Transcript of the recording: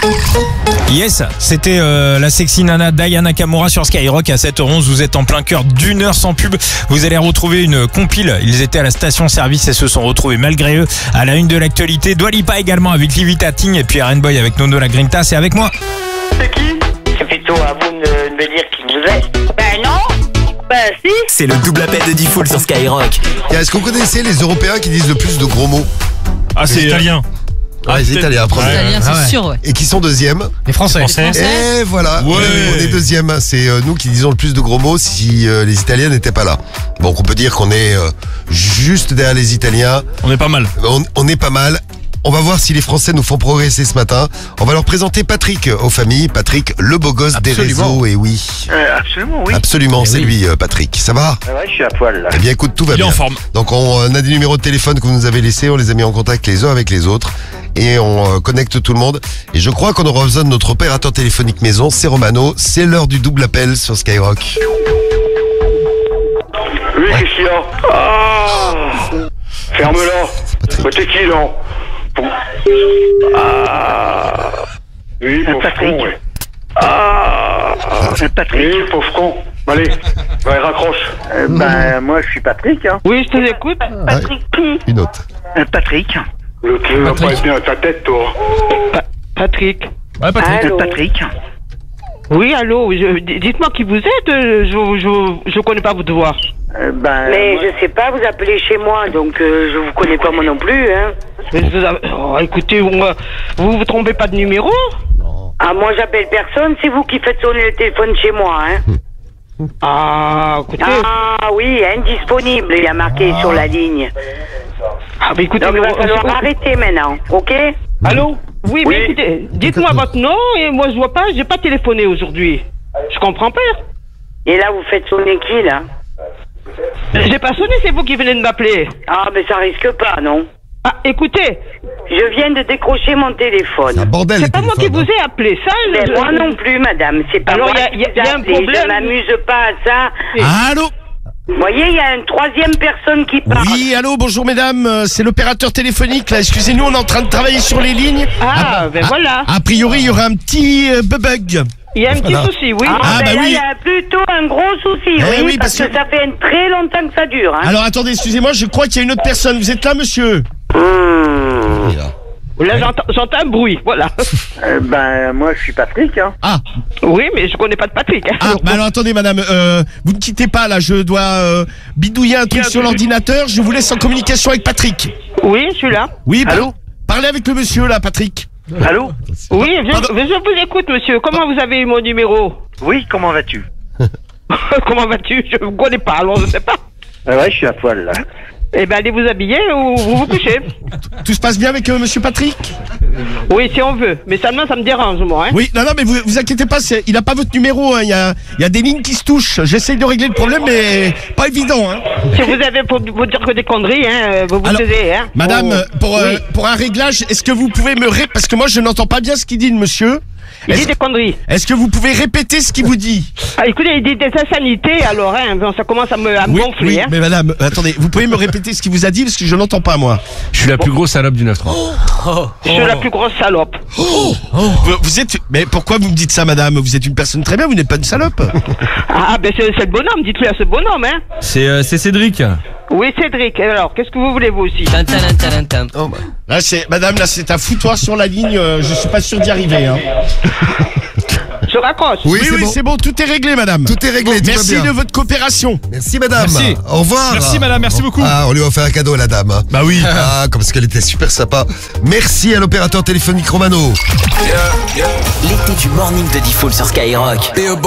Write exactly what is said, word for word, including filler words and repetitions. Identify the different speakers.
Speaker 1: Yes, c'était euh, la sexy nana Diana Nakamura sur Skyrock à sept heures onze. Vous êtes en plein cœur d'une heure sans pub. Vous allez retrouver une compile. Ils étaient à la station service et se sont retrouvés malgré eux à la une de l'actualité. Dua Lipa également avec Livita Ting et puis Aaron Boy avec Nono La Grinta. C'est avec moi.
Speaker 2: C'est qui? C'est plutôt à vous de me dire qui vous êtes. Ben non. Ben si.
Speaker 3: C'est le double appel de D-Fool sur Skyrock.
Speaker 4: Est-ce qu'on connaissait les Européens qui disent le plus de gros mots?
Speaker 1: Ah, c'est
Speaker 5: italien.
Speaker 4: Ah, les Italiens, premier.
Speaker 6: Les Italiens, c'est
Speaker 1: Ah ouais.
Speaker 6: sûr, ouais.
Speaker 4: Et qui sont deuxième?
Speaker 1: Les Français.
Speaker 5: Français.
Speaker 4: Et voilà,
Speaker 5: Ouais.
Speaker 4: on est deuxième. C'est euh, nous qui disons le plus de gros mots si euh, les Italiens n'étaient pas là. Donc on peut dire qu'on est euh, juste derrière les Italiens.
Speaker 5: On est pas mal.
Speaker 4: On, on est pas mal. On va voir si les Français nous font progresser ce matin. On va leur présenter Patrick aux familles. Patrick, le beau gosse des
Speaker 5: Absolument.
Speaker 4: réseaux. Et oui,
Speaker 2: Euh, absolument, oui.
Speaker 4: absolument,
Speaker 1: Eh
Speaker 4: c'est
Speaker 1: oui.
Speaker 4: lui, euh, Patrick. Ça va?
Speaker 2: Ah ouais, je suis à poil là.
Speaker 4: Eh bien écoute, tout va
Speaker 5: Il est
Speaker 4: bien.
Speaker 5: en forme.
Speaker 4: Donc on euh, a des numéros de téléphone que vous nous avez laissés, on les a mis en contact les uns avec les autres et on euh, connecte tout le monde. Et je crois qu'on aura besoin de notre opérateur téléphonique maison, c'est Romano. C'est l'heure du double appel sur Skyrock.
Speaker 7: Oui, qu'est-ce qu'il y a? Ah, ferme-la.
Speaker 4: Patrick.
Speaker 7: Bah, t'es qui, là? Bon. Ah. Oui, pauvre
Speaker 2: Patrick.
Speaker 7: con, ouais. Ah.
Speaker 2: Patrick.
Speaker 7: Oui, pauvre con. Allez, ouais, raccroche.
Speaker 2: Euh, ben moi je suis Patrick. Hein.
Speaker 8: Oui, je te écoute.
Speaker 2: Patrick qui?
Speaker 4: Une autre.
Speaker 2: Euh, Patrick.
Speaker 7: Le truc va pas être bien à ta tête, toi.
Speaker 8: Pa- Patrick.
Speaker 5: Ouais, Patrick.
Speaker 2: Euh, Patrick.
Speaker 8: Oui, allô, je- d- dites-moi qui vous êtes, euh, je je je connais pas votre voix.
Speaker 2: Euh, ben,
Speaker 9: Mais
Speaker 2: moi-
Speaker 9: je sais pas, vous appelez chez moi, donc euh, je vous connais pas moi non plus, hein.
Speaker 8: Mais vous avez- oh, écoutez, vous, me- vous vous trompez pas de numéro?
Speaker 9: Ah, moi j'appelle personne, c'est vous qui faites sonner le téléphone chez moi, hein.
Speaker 8: Ah, écoutez,
Speaker 9: Ah oui, indisponible, il y a marqué sur la ligne.
Speaker 8: ah, bah, écoutez,
Speaker 9: Donc il va
Speaker 8: on-
Speaker 9: falloir
Speaker 8: on-
Speaker 9: arrêter maintenant, ok?
Speaker 8: allô? Oui,
Speaker 7: Oui.
Speaker 8: mais écoutez, dites-moi votre nom et moi je vois pas, j'ai pas téléphoné aujourd'hui. Je comprends pas.
Speaker 9: Et là, vous faites sonner qui, là?
Speaker 8: J'ai pas sonné, c'est vous qui venez de m'appeler.
Speaker 9: Ah, mais ça risque pas, non?
Speaker 8: Ah, écoutez,
Speaker 9: Je viens de décrocher mon
Speaker 4: C'est un
Speaker 9: téléphone.
Speaker 4: bordel.
Speaker 8: c'est
Speaker 4: les
Speaker 8: pas moi qui
Speaker 4: téléphones,
Speaker 8: vous ai appelé, ça.
Speaker 9: Mais
Speaker 8: je-
Speaker 9: moi non plus, madame, c'est pas
Speaker 8: Alors,
Speaker 9: moi
Speaker 8: y a-
Speaker 9: qui
Speaker 8: y a-
Speaker 9: vous
Speaker 8: y a un
Speaker 9: appelez.
Speaker 8: problème.
Speaker 9: Je m'amuse pas à ça.
Speaker 10: Ah, allô?
Speaker 9: Vous voyez, il y a une troisième personne qui parle.
Speaker 10: Oui, allô, bonjour mesdames, euh, c'est l'opérateur téléphonique là, excusez-nous, on est en train de travailler sur les lignes.
Speaker 8: Ah, ben voilà.
Speaker 10: A priori, il y aura un petit euh, bug.
Speaker 8: Il y a un petit
Speaker 10: Voilà.
Speaker 8: souci, oui.
Speaker 9: Ah,
Speaker 10: Ah,
Speaker 9: ben
Speaker 10: bah
Speaker 9: là,
Speaker 10: oui.
Speaker 9: il y a plutôt un gros souci,
Speaker 10: Eh
Speaker 9: oui,
Speaker 10: oui,
Speaker 9: parce,
Speaker 10: parce
Speaker 9: que,
Speaker 10: que-
Speaker 9: ça fait un très longtemps que ça dure. Hein.
Speaker 10: Alors attendez, excusez-moi, je crois qu'il y a une autre personne. Vous êtes là, monsieur?
Speaker 9: Hmm.
Speaker 4: il est là.
Speaker 8: Là, j'entends, j'entends un bruit, voilà.
Speaker 2: Euh, ben moi je suis Patrick. Hein.
Speaker 10: Ah,
Speaker 8: Oui, mais je connais pas de Patrick. hein.
Speaker 10: ah, bah alors attendez, madame, euh, vous ne quittez pas là, je dois euh, bidouiller un truc
Speaker 8: Bien,
Speaker 10: sur
Speaker 8: bien.
Speaker 10: l'ordinateur. Je vous laisse en communication avec Patrick.
Speaker 8: Oui, je suis là.
Speaker 10: Oui, par-
Speaker 2: Allô?
Speaker 10: parlez avec le monsieur là, Patrick.
Speaker 2: Allô?
Speaker 8: Oui, je,
Speaker 10: Pardon.
Speaker 8: je vous écoute, monsieur. Comment vous avez eu mon numéro?
Speaker 2: Oui, comment vas-tu?
Speaker 8: Comment vas-tu? Je vous connais pas, alors je sais pas.
Speaker 2: Ah ouais, je suis à poil là.
Speaker 8: Eh ben, allez vous habiller ou vous vous couchez.
Speaker 10: Tout se passe bien avec euh, monsieur Patrick?
Speaker 8: Oui, si on veut. Mais seulement, ça me dérange, moi. Hein.
Speaker 10: Oui, non, non, mais vous vous inquiétez pas, c'est- il a pas votre numéro. hein, Il y, a, il y a des lignes qui se touchent. J'essaye de régler le problème, mais pas évident. Hein.
Speaker 8: Si vous avez pour vous dire que des conneries, hein, vous vous
Speaker 10: Alors,
Speaker 8: taisez, hein.
Speaker 10: Madame,
Speaker 8: Oh.
Speaker 10: euh, pour, euh,
Speaker 8: Oui.
Speaker 10: pour un réglage, est-ce que vous pouvez me ré... Parce que moi, je n'entends pas bien ce qu'il dit, le monsieur.
Speaker 8: Il dit
Speaker 10: Est-ce
Speaker 8: des conneries.
Speaker 10: est-ce que vous pouvez répéter ce qu'il vous dit?
Speaker 8: Ah, écoutez, il dit des insanités, alors, hein, bon, ça commence à me, à me
Speaker 10: Oui,
Speaker 8: gonfler,
Speaker 10: oui,
Speaker 8: hein.
Speaker 10: mais madame, euh, attendez, vous pouvez me répéter ce qu'il vous a dit parce que je n'entends pas, moi.
Speaker 5: Je suis la plus grosse salope du neuf trois.
Speaker 8: Je suis la plus grosse salope.
Speaker 10: Vous, vous êtes... Mais pourquoi vous me dites ça, madame? Vous êtes une personne très bien, vous n'êtes pas une salope.
Speaker 8: Ah, ben c'est c'est le bonhomme, dites-lui à ce bonhomme, hein.
Speaker 5: C'est euh, c'est Cédric.
Speaker 8: Oui, Cédric, alors, qu'est-ce que vous voulez, vous aussi?
Speaker 4: Oh, bah.
Speaker 10: Là, c'est... Madame, là, c'est un foutoir sur la ligne, euh, je suis pas sûr d'y arriver. Hein.
Speaker 8: Je raccroche.
Speaker 4: Oui,
Speaker 10: Oui,
Speaker 4: c'est
Speaker 10: oui,
Speaker 4: bon.
Speaker 10: c'est bon, tout est réglé, madame.
Speaker 4: Tout est réglé, tout
Speaker 10: Merci
Speaker 4: va bien.
Speaker 10: de votre coopération.
Speaker 4: Merci madame.
Speaker 5: Merci.
Speaker 4: Au revoir.
Speaker 5: Merci, madame, merci beaucoup.
Speaker 4: Ah, on lui a offert un cadeau à la dame. hein.
Speaker 10: Bah oui.
Speaker 4: Ah, comme parce qu'elle était super sympa. Merci à l'opérateur téléphonique Romano.
Speaker 3: L'été du morning de D-Fool sur Skyrock.